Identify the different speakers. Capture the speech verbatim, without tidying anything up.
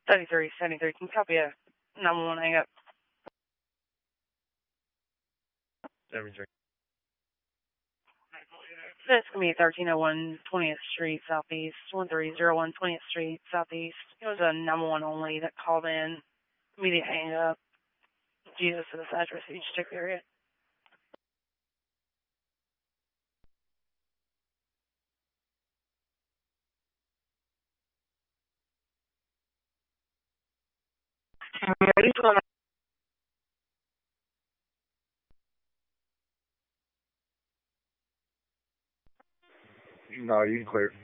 Speaker 1: thirty-three seventy-three. Can you copy a nine one one hang up?
Speaker 2: seventy-three.
Speaker 1: That's going to be thirteen oh one twentieth Street Southeast, one three oh one twentieth Street Southeast. It was a nine one one only that called in. Immediate hang up. Jesus to this address, each stick area. Ready for
Speaker 2: No, you can clear.